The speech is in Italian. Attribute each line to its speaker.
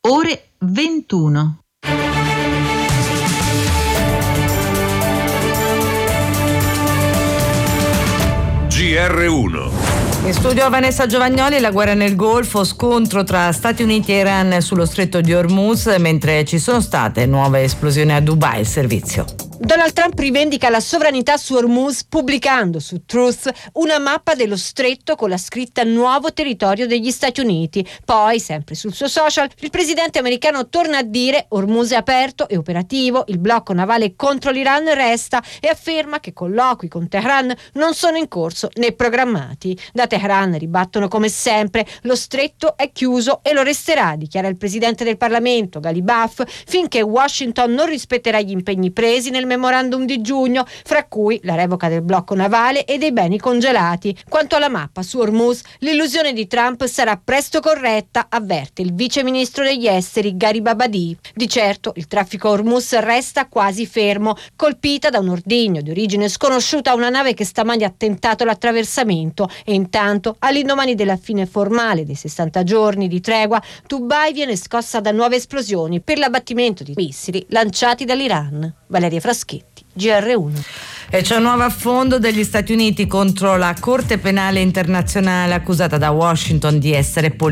Speaker 1: ore 21.
Speaker 2: GR1.
Speaker 3: In studio Vanessa Giovagnoli. La guerra nel Golfo, scontro tra Stati Uniti e Iran sullo stretto di Hormuz, mentre ci sono state nuove esplosioni a Dubai. Il servizio.
Speaker 4: Donald Trump rivendica la sovranità su Hormuz pubblicando su Truth una mappa dello stretto con la scritta Nuovo territorio degli Stati Uniti. Poi, sempre sul suo social, il presidente americano torna a dire Hormuz è aperto e operativo, il blocco navale contro l'Iran resta, e afferma che colloqui con Teheran non sono in corso né programmati. Da Teheran ribattono come sempre lo stretto è chiuso e lo resterà, dichiara il presidente del Parlamento Ghalibaf, finché Washington non rispetterà gli impegni presi nel memorandum di giugno, fra cui la revoca del blocco navale e dei beni congelati. Quanto alla mappa su Hormuz, l'illusione di Trump sarà presto corretta, avverte il vice ministro degli esteri Garibabadi. Di certo il traffico a Hormuz resta quasi fermo, colpita da un ordigno di origine sconosciuta una nave che stamani ha tentato l'attraversamento, e intanto all'indomani della fine formale dei 60 giorni di tregua, Dubai viene scossa da nuove esplosioni per l'abbattimento di missili lanciati dall'Iran. Valeria Fraschetti, GR1.
Speaker 3: E c'è un nuovo affondo degli Stati Uniti contro la Corte Penale Internazionale, accusata da Washington di essere